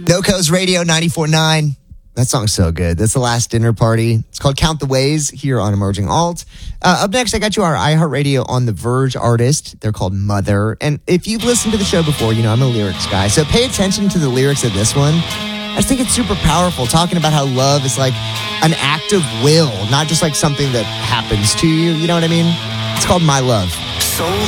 NoCo's Radio 94.9. That song's so good. That's The Last Dinner Party. It's called Count the Ways here on Emerging Alt. Up next, I got you our iHeartRadio On the Verge artist. They're called Mother. And if you've listened to the show before, you know I'm a lyrics guy. So pay attention to the lyrics of this one. I just think it's super powerful, talking about how love is like an act of will, not just like something that happens to you. You know what I mean? It's called My Love. So